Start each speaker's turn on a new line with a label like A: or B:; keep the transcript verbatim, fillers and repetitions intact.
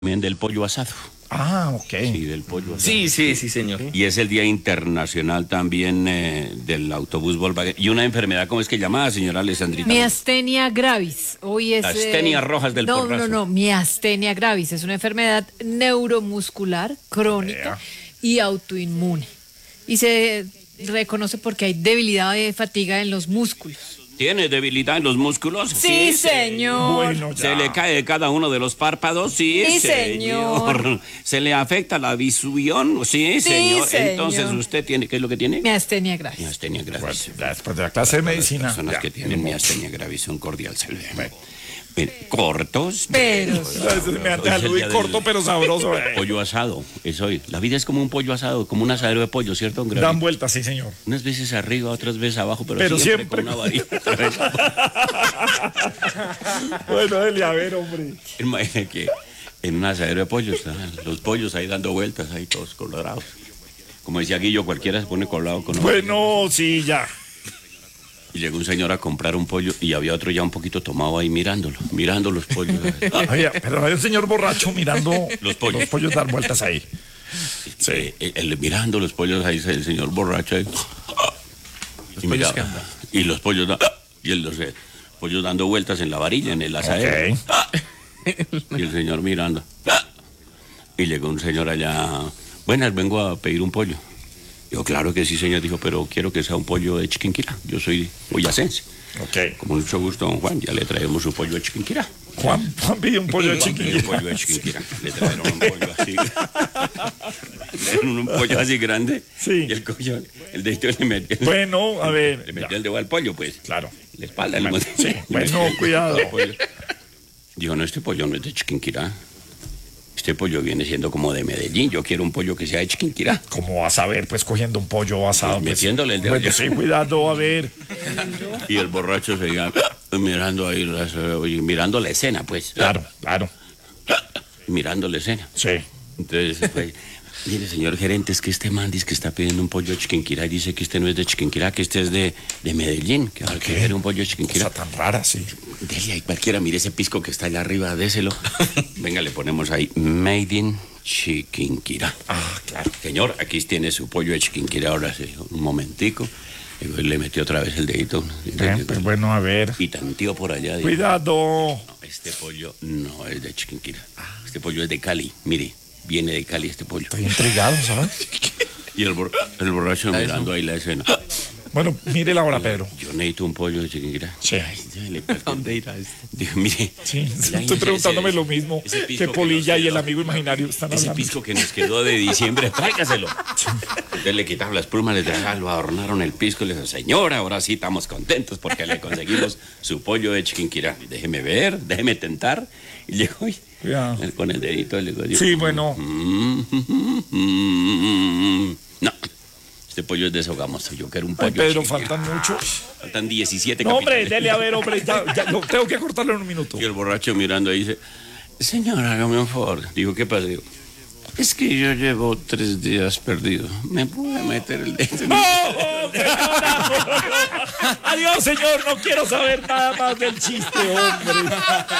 A: También del pollo asado.
B: Ah, ok.
A: Sí, del pollo asado.
C: Sí, sí, sí, señor.
A: Y es el Día Internacional también eh, del autobús Volkswagen. Y una enfermedad, ¿cómo es que llamada, señora Alessandrita?
D: Miastenia gravis. Hoy es.
A: Astenias
D: eh,
A: rojas del
D: no,
A: porrazo.
D: No, no, miastenia gravis. Es una enfermedad neuromuscular, crónica
B: Vea.
D: y autoinmune. Y se reconoce porque hay debilidad y fatiga en los músculos.
A: ¿Tiene debilidad en los músculos?
D: Sí, señor.
B: Bueno, ya.
A: ¿Se le cae cada uno de los párpados? Sí,
D: Sí,
A: señor.
D: señor.
A: ¿Se le afecta la visión? Sí,
D: Sí,
A: señor.
D: señor.
A: Entonces, ¿usted tiene qué es lo que tiene?
D: Miastenia gravis.
A: Miastenia gravis.
B: Bueno, ya después de la clase de medicina.
A: Las personas
B: ya.
A: que tienen miastenia gravis son cordial salve. Bien, cortos.
D: Pero.
B: Ese me
A: Hoy es el
B: aludí
A: día del
B: corto pero sabroso. eh.
A: Pollo asado, es hoy. La vida es como un pollo asado, como un asadero de pollo, ¿cierto, don Gregorio?
B: Dan vueltas, sí, señor.
A: Unas veces arriba, otras veces abajo, pero,
B: Pero
A: siempre,
B: siempre.
A: con una varilla. otra vez.
B: Bueno, dele a ver, hombre.
A: Imagínate que en un asadero de pollo están los pollos ahí dando vueltas, ahí todos colorados. Como decía Guillo, cualquiera se pone colorado con uno.
B: Bueno, sí, ya.
A: Y llegó un señor a comprar un pollo y había otro ya un poquito tomado ahí mirándolo, mirando los pollos.
B: Oye, pero hay un señor borracho mirando
A: Los pollos.
B: los pollos dar vueltas ahí. Sí.
A: Eh, el- el- mirando los pollos ahí, el señor borracho ahí. Y,
C: pollos
A: miraba,
C: que andan.
A: y los pollos da- y el- los eh, pollos dando vueltas en la varilla, en el asadero.
B: Ok.
A: Y el señor mirando. Y llegó un señor allá. Buenas, vengo a pedir un pollo. Dijo, claro que sí, señor. Dijo, pero quiero que sea un pollo de Chiquinquirá. Yo soy boyacense.
B: Ok.
A: Con mucho gusto, don Juan. Ya le traemos su pollo de Chiquinquirá.
B: Juan, Juan pidió un pollo de
A: Juan pidió un
B: chiquillo.
A: pollo de Chiquinquirá. Le trajeron un pollo así. un pollo así grande.
B: Sí.
A: Y el coño, el dedito le metió,
B: Bueno, a
A: le
B: ver.
A: metió
B: ya.
A: el dedo al pollo, pues.
B: Claro.
A: La espalda.
B: Bueno,
A: le-
B: sí.
A: le
B: Bueno,
A: metió el-
B: cuidado.
A: el pollo. Dijo, no, este pollo no es de Chiquinquirá. Este pollo viene siendo como de Medellín. Yo quiero un pollo que sea de Chiquinquirá.
B: ¿Cómo vas a ver, pues, cogiendo un pollo asado?
A: Pues,
B: pues?
A: metiéndole el dedo.
B: Bueno, sí, cuidado, a ver.
A: Y el borracho seguía mirando ahí, las, eh, mirando la escena, pues.
B: Claro, claro.
A: Mirando la escena.
B: Sí.
A: Entonces, pues, mire, señor gerente, es que este man dice que está pidiendo un pollo de Chiquinquirá y dice que este no es de Chiquinquirá, que este es de, de Medellín, que ahora
B: ¿Qué?
A: quiere un pollo de Chiquinquirá.
B: Cosa tan rara, sí.
A: Dele ahí cualquiera, mire ese pisco que está allá arriba, déselo. Venga, le ponemos ahí, Made in Chiquinquirá.
B: Ah, claro.
A: Señor, aquí tiene su pollo de Chiquinquirá, ahora sí, un momentico. Y pues le metió otra vez el dedito.
B: Bien, pues bueno, a ver.
A: Y tanteó por allá. dijo,
B: Cuidado.
A: no, este pollo no es de Chiquinquirá. Este pollo es de Cali. Mire, viene de Cali este pollo.
B: Estoy intrigado, ¿sabes?
A: Y el, bor- el borracho mirando ahí la escena.
B: Bueno, mire la hora, Pedro.
A: Yo necesito un pollo de Chiquinquirá.
B: Sí.
A: Ay, le perdí.
C: ¿Dónde irá esto?
A: Dijo, mire.
B: Sí,
A: ese-
B: estoy preguntándome
A: ese-
B: lo mismo
A: ese pisco
B: que
A: nos
B: Polilla y
A: quedó-
B: el amigo imaginario están
A: Ese
B: hablando.
A: pisco que nos quedó de diciembre, tráigaselo. Entonces le quitaron las plumas, le trajeron, lo adornaron el pisco y le dijo, señora, ahora sí estamos contentos porque le conseguimos su pollo de Chiquinquirá. Déjeme ver, déjeme tentar. Y llegó y,
B: Cuidado.
A: con el dedito le dijo,
B: Sí, bueno.
A: "Mm, mm, mm, no, este pollo es deshogamoso. Yo quiero un pollo
B: Ay, Pedro,
A: de Chiquinquirá".
B: faltan mucho.
A: Faltan diecisiete
B: No, hombre,
A: capítulos.
B: dele a ver, hombre. Ya, ya, lo tengo que cortarlo en un minuto.
A: Y el borracho mirando ahí dice, señora, hágame un favor. Digo, ¿qué pasa? Digo, es que yo llevo tres días perdido. ¿Me puede meter el dedo?
B: ¡Oh, señora! Adiós, señor. No quiero saber nada más del chiste, hombre.